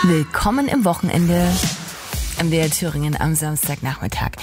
Willkommen im Wochenende. MDR Thüringen am Samstagnachmittag.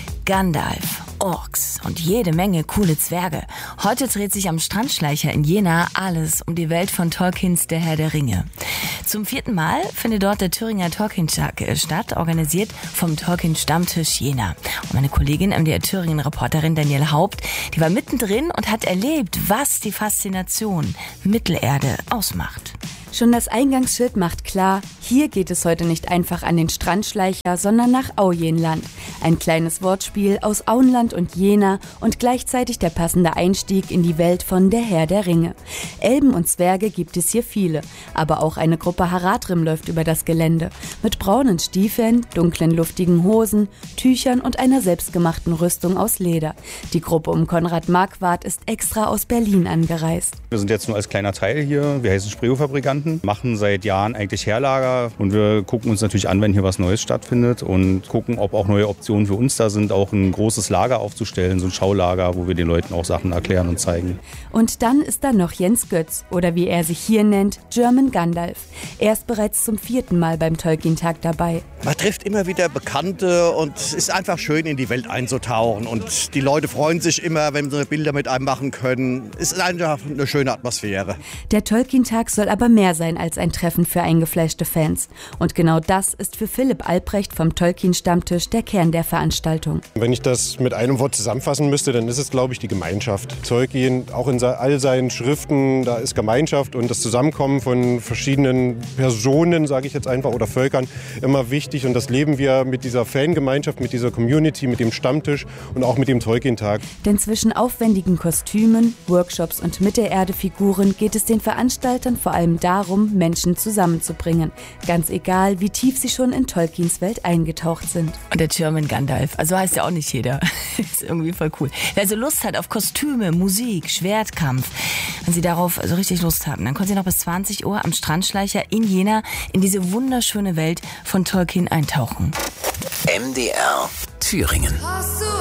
Gandalf, Orks und jede Menge coole Zwerge. Heute dreht sich am Strandschleicher in Jena alles um die Welt von Tolkiens Der Herr der Ringe. Zum 4. Mal findet dort der Thüringer Tolkien-Tag statt, organisiert vom Tolkien-Stammtisch Jena. Und meine Kollegin, MDR Thüringen-Reporterin Danielle Haupt, die war mittendrin und hat erlebt, was die Faszination Mittelerde ausmacht. Schon das Eingangsschild macht klar, hier geht es heute nicht einfach an den Strandschleicher, sondern nach Aujenland. Ein kleines Wortspiel aus Auenland und Jena und gleichzeitig der passende Einstieg in die Welt von Der Herr der Ringe. Elben und Zwerge gibt es hier viele, aber auch eine Gruppe Haradrim läuft über das Gelände. Mit braunen Stiefeln, dunklen luftigen Hosen, Tüchern und einer selbstgemachten Rüstung aus Leder. Die Gruppe um Konrad Marquardt ist extra aus Berlin angereist. Wir sind jetzt nur als kleiner Teil hier. Wir heißen Spreehofabrikanten, machen seit Jahren eigentlich Herlager und wir gucken uns natürlich an, wenn hier was Neues stattfindet und gucken, ob auch neue Optionen für uns da sind, auch ein großes Lager aufzustellen, so ein Schaulager, wo wir den Leuten auch Sachen erklären und zeigen. Und dann ist da noch Jens Götz oder wie er sich hier nennt, German Gandalf. Er ist bereits zum 4. Mal beim Tolkien-Tag dabei. Man trifft immer wieder Bekannte und es ist einfach schön, in die Welt einzutauchen. Und die Leute freuen sich immer, wenn sie Bilder mit einem machen können. Es ist einfach eine schöne Atmosphäre. Der Tolkien-Tag soll aber mehr sein als ein Treffen für eingefleischte Fans. Und genau das ist für Philipp Albrecht vom Tolkien-Stammtisch der Kern der Veranstaltung. Wenn ich das mit einem Wort zusammenfassen müsste, dann ist es, glaube ich, die Gemeinschaft. Tolkien, auch in all seinen Schriften, da ist Gemeinschaft und das Zusammenkommen von verschiedenen Personen, sage ich jetzt einfach, oder Völkern, immer wichtig. Und das leben wir mit dieser Fangemeinschaft, mit dieser Community, mit dem Stammtisch und auch mit dem Tolkien-Tag. Denn zwischen aufwendigen Kostümen, Workshops und Mittelerde-Figuren geht es den Veranstaltern vor allem darum, Menschen zusammenzubringen. Ganz egal, wie tief sie schon in Tolkiens Welt eingetaucht sind. Und der German Gandalf, also heißt ja auch nicht jeder. Ist irgendwie voll cool. Wer also Lust hat auf Kostüme, Musik, Schwertkampf, wenn Sie darauf so richtig Lust haben, dann können Sie noch bis 20 Uhr am Strandschleicher in Jena in diese wunderschöne Welt von Tolkien eintauchen. MDR Thüringen.